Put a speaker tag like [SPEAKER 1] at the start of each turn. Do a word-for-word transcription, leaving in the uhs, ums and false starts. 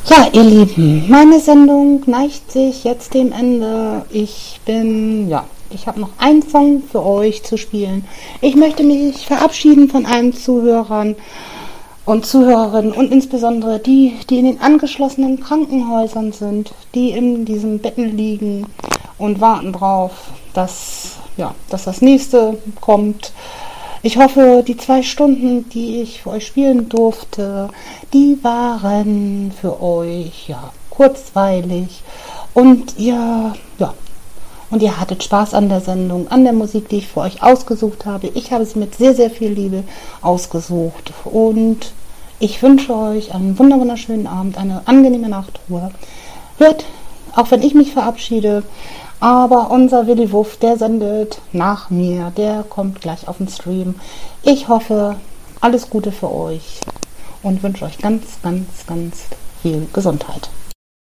[SPEAKER 1] Ja, ihr Lieben, meine Sendung neigt sich jetzt dem Ende. Ich bin, ja, ich habe noch einen Song für euch zu spielen. Ich möchte mich verabschieden von allen Zuhörern und Zuhörerinnen und insbesondere die, die in den angeschlossenen Krankenhäusern sind, die in diesen Betten liegen und warten drauf, dass, ja, dass das nächste kommt. Ich hoffe, die zwei Stunden, die ich für euch spielen durfte, die waren für euch ja kurzweilig und ihr ja und ihr hattet Spaß an der Sendung, an der Musik, die ich für euch ausgesucht habe. Ich habe sie mit sehr sehr viel Liebe ausgesucht und ich wünsche euch einen wunderschönen Abend, eine angenehme Nachtruhe. Hört, auch wenn ich mich verabschiede. Aber unser Willi Wuff, der sendet nach mir, der kommt gleich auf den Stream. Ich hoffe, alles Gute für euch und wünsche euch ganz, ganz, ganz viel Gesundheit.